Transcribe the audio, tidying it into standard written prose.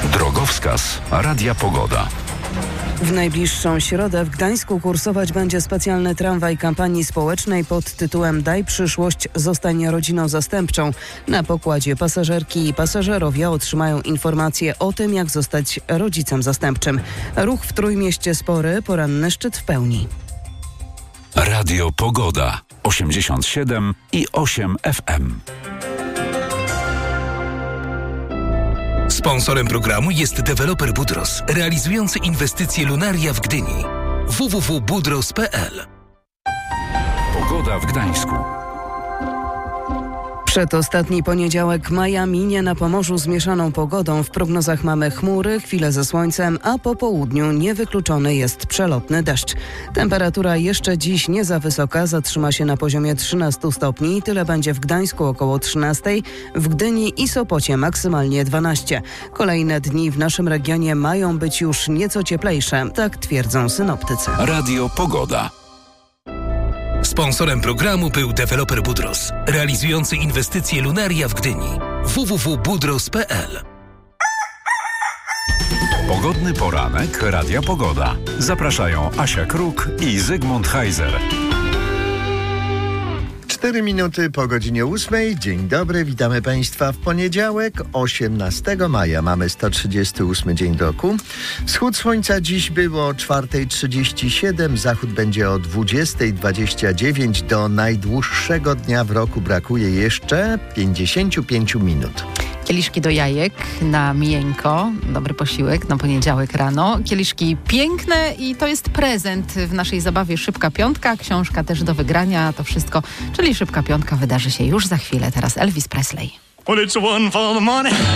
Drogowskaz Radia Pogoda. W najbliższą środę w Gdańsku kursować będzie specjalny tramwaj kampanii społecznej pod tytułem Daj przyszłość, zostań rodziną zastępczą. Na pokładzie pasażerki i pasażerowie otrzymają informacje o tym, jak zostać rodzicem zastępczym. Ruch w Trójmieście spory, poranny szczyt w pełni. Radio Pogoda 87,8 FM. Sponsorem programu jest deweloper Budros, realizujący inwestycje Lunaria w Gdyni. www.budros.pl. Pogoda w Gdańsku. Przedostatni poniedziałek maja minie na Pomorzu z mieszaną pogodą. W prognozach mamy chmury, chwile ze słońcem, a po południu niewykluczony jest przelotny deszcz. Temperatura jeszcze dziś nie za wysoka, zatrzyma się na poziomie 13 stopni. Tyle będzie w Gdańsku około 13, w Gdyni i Sopocie maksymalnie 12. Kolejne dni w naszym regionie mają być już nieco cieplejsze, tak twierdzą synoptycy. Radio Pogoda. Sponsorem programu był deweloper Budros, realizujący inwestycje Lunaria w Gdyni. www.budros.pl. Pogodny poranek Radia Pogoda. Zapraszają Asia Kruk i Zygmunt Heiser. 4 minuty po godzinie 8. Dzień dobry, witamy Państwa w poniedziałek, 18 maja. Mamy 138 dzień roku. Wschód słońca dziś było o 4:37, zachód będzie o 20:29. Do najdłuższego dnia w roku brakuje jeszcze 55 minut. Kieliszki do jajek na miękko, dobry posiłek na poniedziałek rano. Kieliszki piękne i to jest prezent w naszej zabawie Szybka Piątka. Książka też do wygrania, to wszystko, czyli Szybka Piątka wydarzy się już za chwilę. Teraz Elvis Presley. Well, it's one for the money.